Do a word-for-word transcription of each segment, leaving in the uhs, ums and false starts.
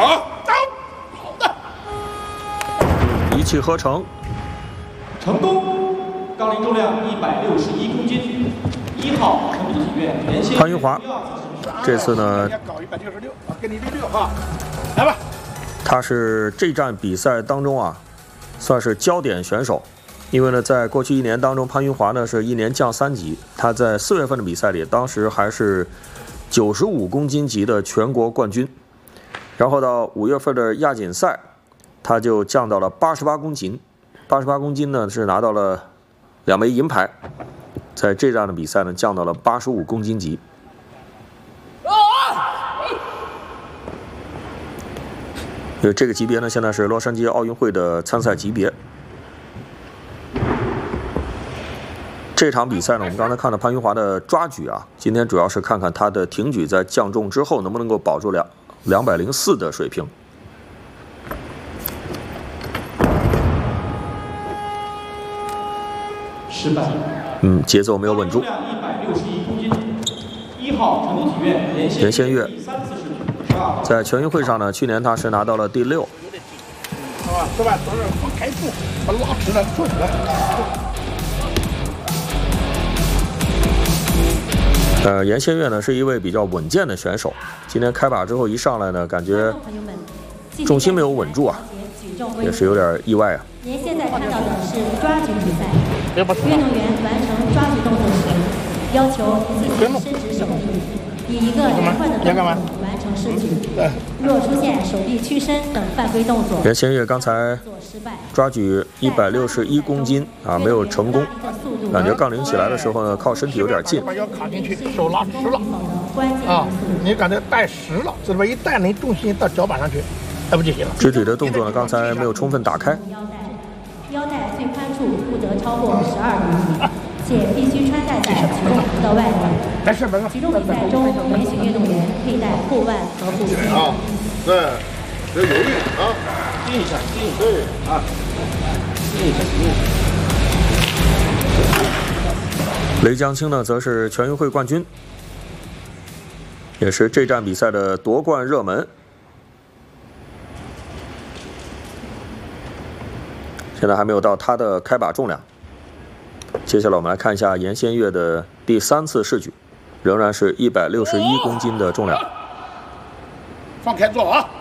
好，走，好的， 一气呵成， 成功。杠铃重量一百六十一公斤，一号成都体院连线潘云华，这次呢， 搞一百六十六，啊，跟你六六哈，来吧。 他是这站比赛当中啊，算是焦点选手。 因为呢，在过去一年当中，潘云华呢是一年降三级。他在四月份的比赛里，当时还是九十五公斤级的全国冠军。然后到五月份的亚锦赛，他就降到了八十八公斤。八十八公斤呢是拿到了两枚银牌。在这站的比赛呢，降到了八十五公斤级。因为这个级别呢，现在是洛杉矶奥运会的参赛级别。 这场比赛呢，我们刚才看到潘云华的抓举啊，今天主要是看看他的挺举在降重之后能不能够保住两两百零四的水平。 失败。 嗯，节奏没有稳住。 一百六十一公斤，一号成都体院连连先月， 三次世锦， 在全运会上呢，去年他是拿到了第六。 好吧，这吧，都是放开步，把拉直了，坐起来。 呃，严先月呢是一位比较稳健的选手，今天开把之后一上来呢，感觉重心没有稳住啊，也是有点意外啊。 您现在看到的是抓举比赛，运动员完成抓举动作时，要求进行伸直手臂，以一个连贯的动作完成试举。若出现手臂屈伸等犯规动作， 严先月刚才抓举一百六十一公斤啊，没有成功。 感觉杠铃起来的时候呢，靠身体有点近， 把腰卡进去，手拉直了啊！你感觉带实了，这边一带，你重心到脚板上去，那不就行了？ 肢体的动作呢，刚才没有充分打开。 腰带最宽处不得超过十二厘米，且必须穿戴在举重服的外面。 没事没事。 举重比赛中，允许运动员佩戴后腕和护膝。 啊，对，别犹豫啊，盯一下，盯一下，对啊，盯一下，盯一下。 雷江青呢，则是全运会冠军，也是这站比赛的夺冠热门。现在还没有到他的开把重量。接下来我们来看一下严先月的第三次试举，仍然是一百六十一公斤的重量。 放开做啊！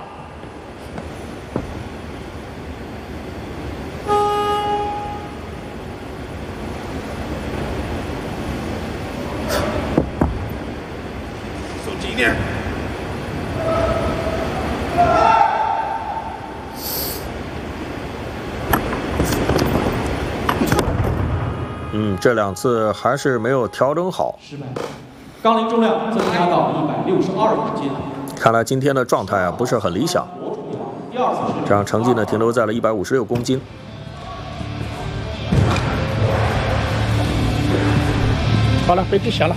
一点。 嗯，这两次还是没有调整好。 失败。杠铃重量增加到一百六十二公斤。 看来今天的状态啊不是很理想。 第二次这样成绩呢停留在了一百五十六公斤。 好了，飞机响了。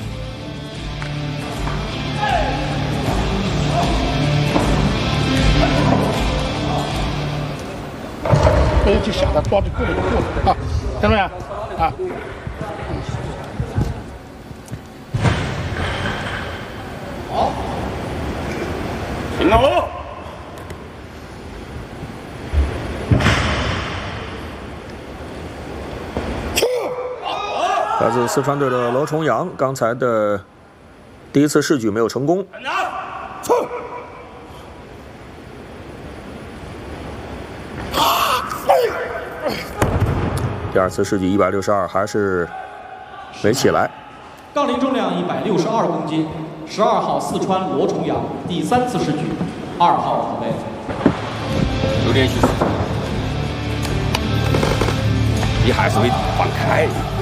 不要去想它，抓住够了就够了啊！听到没有？啊！好，停喽！ 来自四川队的罗重阳，刚才的第一次试举没有成功。 第二次试举一百六十二还是没起来。 杠铃重量一百六十二公斤，十二号四川罗重阳第三次试举，二号准备。 有点虚，你还是没放开。